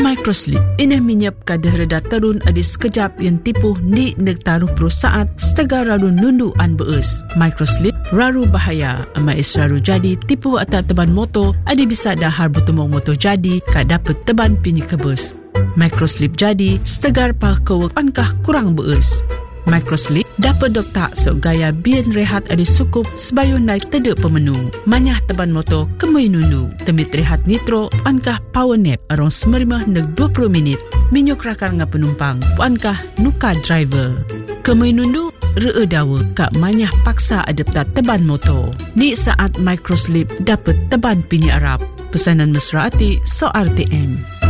Microslip ini menyap kadar reda terun adi sekejap yang tipu ni negtaruh perusahaan setengah raru nundu an beus. Microslip raru bahaya ama israru jadi tipu atas teban motor adi bisa dahar bertumong motor jadi kak dapat teban pini kebus. Microslip jadi setegar pa kewek pankah kurang beus. Microslip dapat doktak sok gaya bian rehat adi sukup sebayun naik tedek pemenung. Manyah teban motor kemui nundu. Temit rehat nitro pankah power nap arong 15-20 minit. Minyuk rakar nga penumpang pankah nuka driver. Kemui nundu ree dawa kak manyah paksa adaptat teban motor. Ni saat Microslip dapat teban pini Arab. Pesanan mesra ati so RTM.